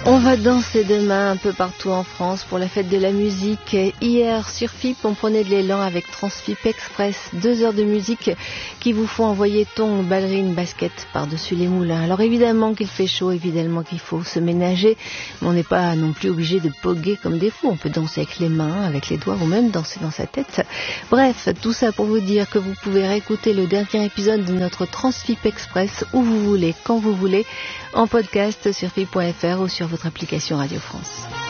On va danser demain un peu partout en France pour la fête de la musique. Hier sur FIP, on prenait de l'élan avec Transfip Express. 2 heures de musique qui vous font envoyer tongs, ballerines, baskets par-dessus les moulins. Alors évidemment qu'il fait chaud, évidemment qu'il faut se ménager, mais on n'est pas non plus obligé de poguer comme des fous. On peut danser avec les mains, avec les doigts ou même danser dans sa tête. Bref, tout ça pour vous dire que vous pouvez réécouter le dernier épisode de notre Transfip Express où vous voulez, quand vous voulez, en podcast sur FIP.fr ou sur votre application Radio France.